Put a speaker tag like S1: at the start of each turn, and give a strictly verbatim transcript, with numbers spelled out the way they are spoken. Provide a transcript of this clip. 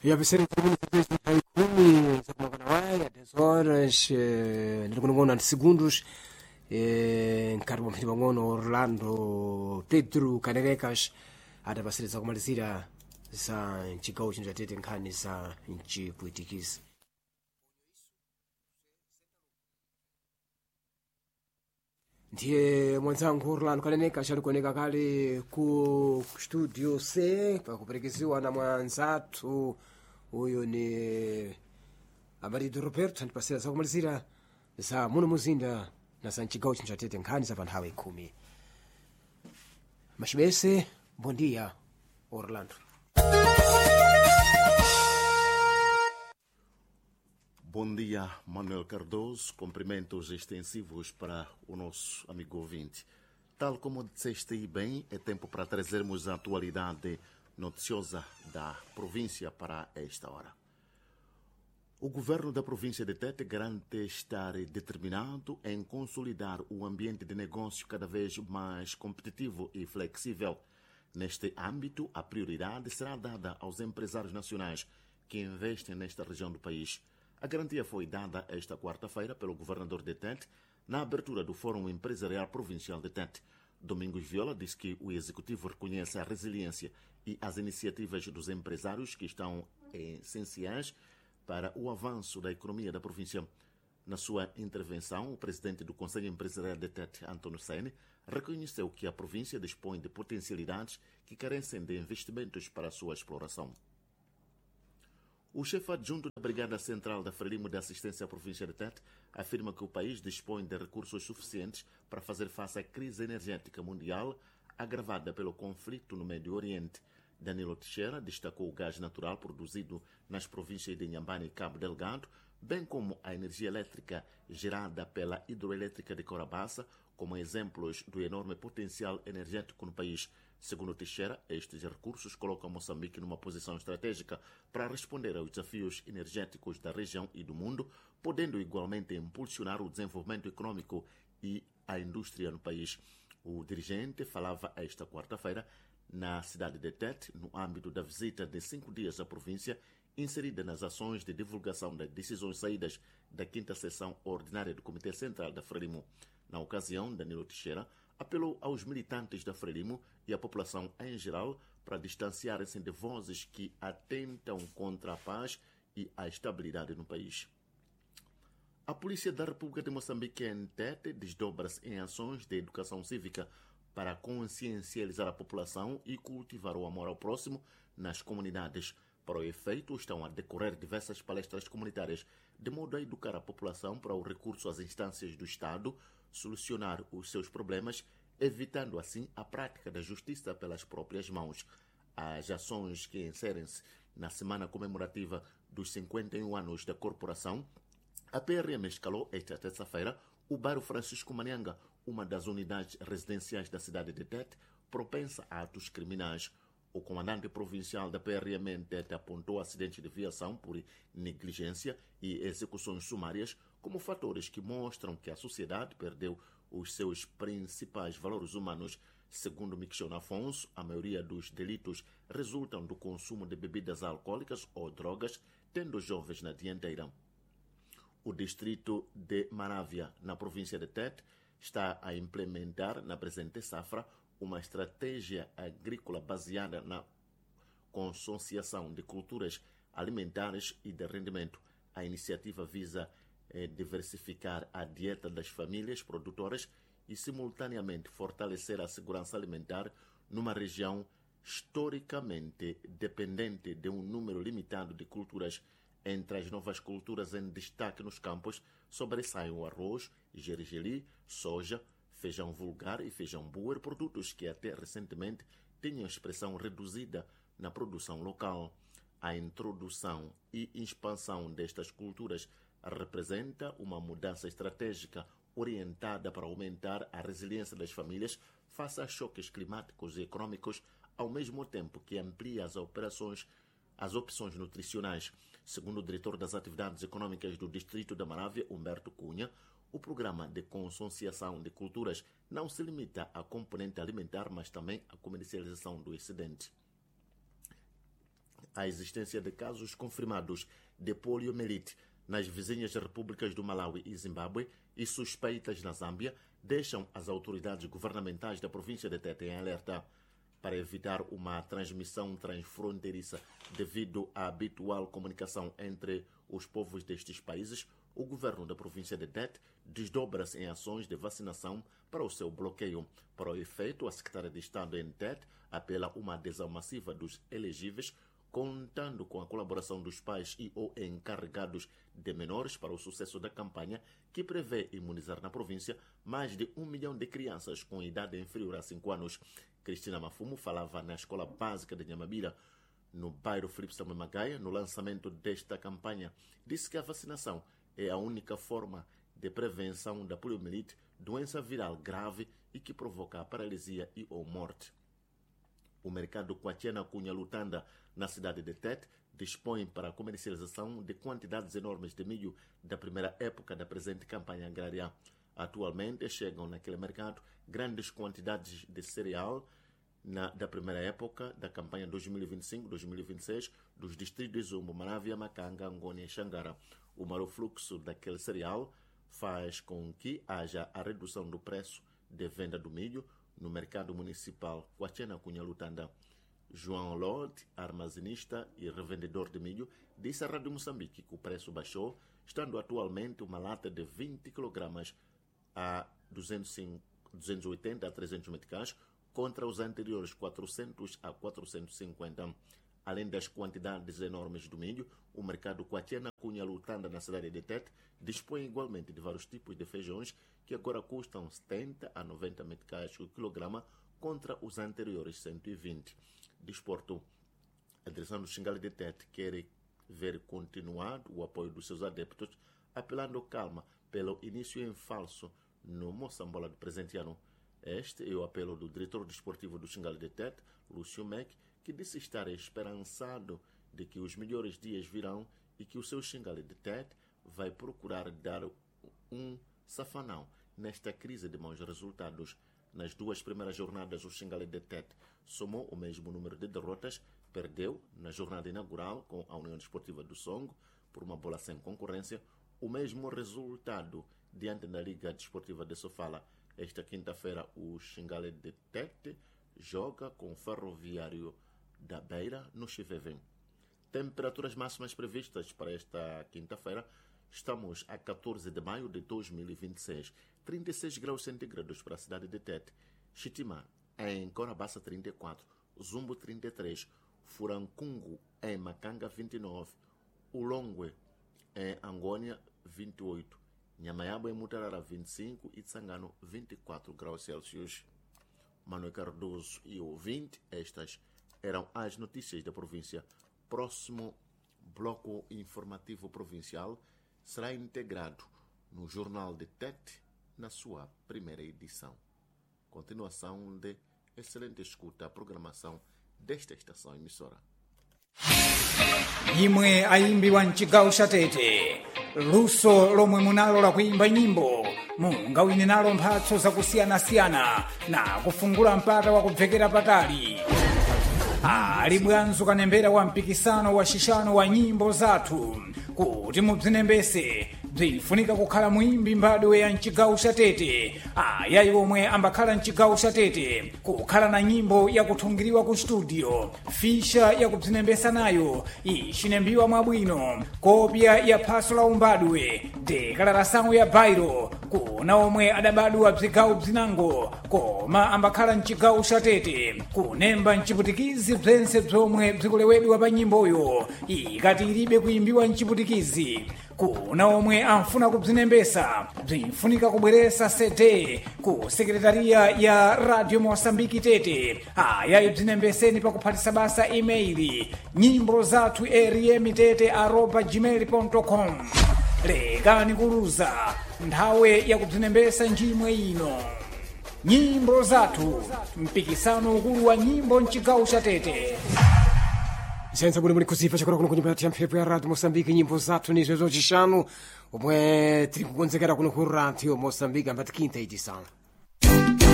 S1: E a Vicente termina três para kumi za kumagana dez horas nilikunongona segundos nkari wa mphindi pang'ono Orlando Pedro Kanerekas adapasiriza kumalizira za mchigawo chino chatete nkhani za mchipwitikizi. Ndiye mwenzangu Orlando Kanerekas alikuoneka kale ku studio C pakuperekeziwa na mwanzatu huyo ni Amarido Roberto andipasira za kumalizira za muno muzinda na za mchigawo chino chatete nkhani za panthawi khumi. Machibese, bom dia, Orlando.
S2: Bom dia, Manuel Cardoso. Cumprimentos extensivos para o nosso amigo ouvinte. Tal como disseste aí bem, é tempo para trazermos a atualidade noticiosa da província para esta hora. O governo da província de Tete garante estar determinado em consolidar o ambiente de negócio cada vez mais competitivo e flexível. Neste âmbito, a prioridade será dada aos empresários nacionais que investem nesta região do país. A garantia foi dada esta quarta-feira pelo governador de Tete na abertura do Fórum Empresarial Provincial de Tete. Domingos Viola disse que o executivo reconhece a resiliência e as iniciativas dos empresários que estão essenciais para o avanço da economia da província. Na sua intervenção, o presidente do Conselho Empresarial de Tete, Antônio Sene, reconheceu que a província dispõe de potencialidades que carecem de investimentos para a sua exploração. O chefe adjunto da Brigada Central da Frelimo de Assistência à Província de Tete afirma que o país dispõe de recursos suficientes para fazer face à crise energética mundial agravada pelo conflito no Médio Oriente. Danilo Teixeira destacou o gás natural produzido nas províncias de Inhambane e Cabo Delgado, bem como a energia elétrica gerada pela hidroelétrica de Corabaça, como exemplos do enorme potencial energético no país. Segundo Teixeira, estes recursos colocam Moçambique numa posição estratégica para responder aos desafios energéticos da região e do mundo, podendo igualmente impulsionar o desenvolvimento econômico e a indústria no país. O dirigente falava esta quarta-feira na cidade de Tete, no âmbito da visita de cinco dias à província, inserida nas ações de divulgação das decisões saídas da quinta sessão ordinária do Comitê Central da Frelimo. Na ocasião, Danilo Teixeira apelou aos militantes da Frelimo e à população em geral para distanciarem-se de vozes que atentam contra a paz e a estabilidade no país. A Polícia da República de Moçambique em Tete desdobra-se em ações de educação cívica para consciencializar a população e cultivar o amor ao próximo nas comunidades. Para o efeito, estão a decorrer diversas palestras comunitárias, de modo a educar a população para o recurso às instâncias do Estado, solucionar os seus problemas, evitando assim a prática da justiça pelas próprias mãos. As ações que inserem-se na semana comemorativa dos cinquenta e um anos da corporação, a P R M escalou esta terça-feira o bairro Francisco Manianga, uma das unidades residenciais da cidade de Tete, propensa a atos criminais. O comandante provincial da P R M em Tete apontou acidentes de viação por negligência e execuções sumárias como fatores que mostram que a sociedade perdeu os seus principais valores humanos. Segundo Miquel Afonso, a maioria dos delitos resultam do consumo de bebidas alcoólicas ou drogas, tendo jovens na dianteira. O distrito de Marávia, na província de Tete, está a implementar na presente safra uma estratégia agrícola baseada na consociação de culturas alimentares e de rendimento. A iniciativa visa eh, diversificar a dieta das famílias produtoras e, simultaneamente, fortalecer a segurança alimentar numa região historicamente dependente de um número limitado de culturas. Entre as novas culturas em destaque nos campos sobressaem o arroz, gergelim, soja, feijão vulgar e feijão boer, produtos que até recentemente tinham expressão reduzida na produção local. A introdução e expansão destas culturas representa uma mudança estratégica orientada para aumentar a resiliência das famílias face a choques climáticos e econômicos, ao mesmo tempo que amplia as operações, as opções nutricionais. Segundo o diretor das atividades econômicas do Distrito da Marávia, Humberto Cunha, o programa de consociação de culturas não se limita à componente alimentar, mas também à comercialização do excedente. a existência de casos confirmados de poliomielite nas vizinhas repúblicas do Malawi e Zimbábue e suspeitas na Zâmbia deixam as autoridades governamentais da província de Tete em alerta. Para evitar uma transmissão transfronteiriça devido à habitual comunicação entre os povos destes países, o governo da província de Tete desdobra-se em ações de vacinação para o seu bloqueio. Para o efeito, a secretária de Estado em Tete apela uma adesão massiva dos elegíveis, contando com a colaboração dos pais e ou encarregados de menores para o sucesso da campanha, que prevê imunizar na província mais de um milhão de crianças com idade inferior a cinco anos. Cristina Mafumo falava na Escola Básica de Nhambira, no bairro Filipe Samuel Magaia, no lançamento desta campanha. Disse que a vacinação é a única forma de prevenção da poliomielite, doença viral grave e que provoca a paralisia e ou morte. O mercado Quatiana Cunha Lutanda, na cidade de Tete, dispõe para a comercialização de quantidades enormes de milho da primeira época da presente campanha agrária. Atualmente chegam naquele mercado grandes quantidades de cereal na, da primeira época da campanha dois mil e vinte e cinco dois mil e vinte e seis dos distritos de Zumbo, Maravia, Macanga, Angônia e Xangara. O mau fluxo daquele cereal faz com que haja a redução do preço de venda do milho no mercado municipal Quatiana Cunha Lutanda. João Lodi, armazenista e revendedor de milho, disse à Rádio Moçambique que o preço baixou, estando atualmente uma lata de vinte quilogramas a duzentos e oitenta a trezentos meticais, contra os anteriores quatrocentos a quatrocentos e cinquenta. Além das quantidades enormes do milho, o mercado Quatiana Cunha Lutanda, na cidade de Tete, dispõe igualmente de vários tipos de feijões que agora custam setenta a noventa meticais por quilograma, contra os anteriores cento e vinte. Desporto. A direção do Xingale de Tete quer ver continuado o apoio dos seus adeptos, apelando calma pelo início em falso no Moçambola do presente ano. Este é o apelo do diretor desportivo do Xingale de Tete, Lúcio Meck, que disse estar esperançado de que os melhores dias virão e que o seu Xingale de Tete vai procurar dar um safanão nesta crise de maus resultados. Nas duas primeiras jornadas, o Xingale de Tete somou o mesmo número de derrotas, perdeu na jornada inaugural com a União Desportiva do Songo por uma bola sem concorrência, o mesmo resultado diante da Liga Desportiva de Sofala. Esta quinta-feira, o Xingale de Tete joga com o Ferroviário da Beira no Chivevem. Temperaturas máximas previstas para esta quinta-feira. Estamos a catorze de maio de dois mil e vinte e seis. trinta e seis graus centígrados para a cidade de Tete. Chitima, em Corabaça, trinta e quatro. Zumbo, trinta e três. Furancungo, em Macanga, vinte e nove. Ulongwe, em Angônia, vinte e oito. Nhamayabo, em Mutarara, vinte e cinco. E Tsangano, vinte e quatro graus Celsius. Manuel Cardoso e ouvinte, estas eram as notícias da província. Próximo bloco informativo provincial será integrado no Jornal de Tete, na sua primeira edição. Continuação de excelente escuta à programação desta estação emissora.
S3: Imwe aimbi wa mchigawo cha Tete, luso lomwe munalo la kuimba nyimbo mungawine nalo mphatso zakusiyana-siyana na kufungula mpata wa kubvekera patali. Ali bwanzo kanembera wa mpikisano wa shishano wa nyimbo zathu kuti mubzinembese bzifunika kukhala muimbi mbadwe ya mchigawo cha Tete. Ayayi omwe ambakhala mchigawo cha Tete kukhala na nyimbo yakuthungiriwa ku studio, fisha yakubzinembesa nayo ichinembiwa mwabwino, kopya ya phaso la umbadwe, dekalarasango ya bairo kuna omwe adabadwa bzigawo bzinango koma ambakhala mchigawo cha Tete kunemba mchiputikizi bzense bzomwe bzikulewedwa pa nyimboyo ikati ilibe kuimbiwa mchiputikizi. Kuna omwe amfuna kubzinembesa bzinfunika kubweresa C D ku sekretariya ya Radio Moçambique Tete. Ayayi bzinembeseni pakuphatisa basa emaili nyimbo zathu rm tete arroba gmail ponto com. Lekani kuluza nthawe yakubzinembesa njimwe ino. Nyimbo zathu, mpikisano ukulu wa nyimbo mchigawo cha Tete.
S1: Senza buli muli kuziva chakula kuno kunyumba ya mphepo ya Radio Moçambique, nyimbo zathu ni zvezo chishanu omwe tiri kukonzekera kuno ku Radio Moçambique ambati quinta edição.